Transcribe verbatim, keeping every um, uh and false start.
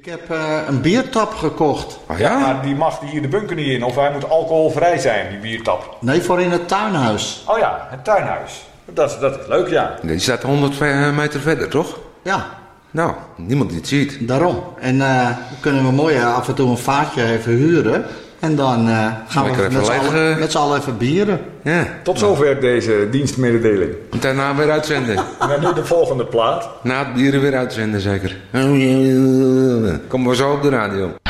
heb uh, een biertap gekocht. Oh, ja? Ja, maar die mag hier de bunker niet in. Of hij moet alcoholvrij zijn, die biertap. Nee, voor in het tuinhuis. Oh ja, het tuinhuis. Dat, dat is leuk, ja. Die staat honderd meter verder, toch? Ja, Nou, niemand die het ziet. daarom. En uh, dan kunnen we mooi uh, af en toe een vaatje even huren. En dan uh, gaan Lekker we even met z'n leeg, allen, uh... met z'n allen even bieren. Ja. Tot zover deze dienstmededeling. En daarna weer uitzenden. En dan nu de volgende plaat. Na het bieren weer uitzenden, zeker. Komen we zo op de radio.